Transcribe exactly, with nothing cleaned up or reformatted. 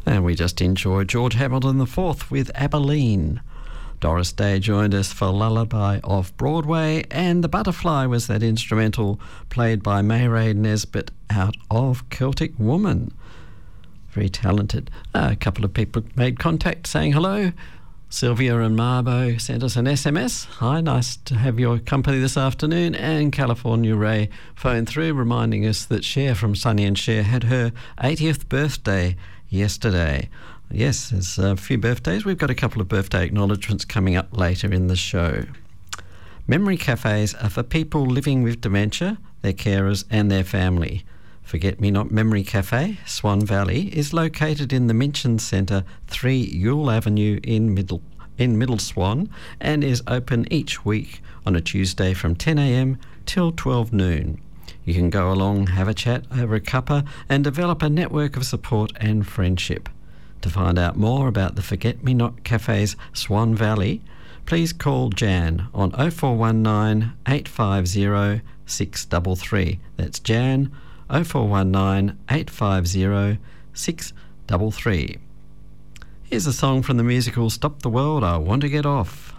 And we just enjoyed George Hamilton the fourth with Abilene. Doris Day joined us for Lullaby of Broadway, and The Butterfly was that instrumental played by Mayray Nesbitt out of Celtic Woman. Very talented. Uh, a couple of people made contact saying hello. Sylvia and Marbo sent us an S M S. Hi, nice to have your company this afternoon. And California Ray phoned through reminding us that Cher from Sonny and Cher had her eightieth birthday yesterday. Yes, there's a few birthdays. We've got a couple of birthday acknowledgements coming up later in the show. Memory cafes are for people living with dementia, their carers and their family. Forget Me Not Memory Cafe, Swan Valley, is located in the Minchin Centre, three Ewell Avenue in Middle, in Middle Swan, and is open each week on a Tuesday from ten a m till twelve noon. You can go along, have a chat over a cuppa and develop a network of support and friendship. To find out more about the Forget Me Not Cafe's Swan Valley, please call Jan on oh four one nine, eight five oh, six three three. That's Jan, oh four one nine, eight five oh, six three three. Here's a song from the musical Stop the World, I Want to Get Off.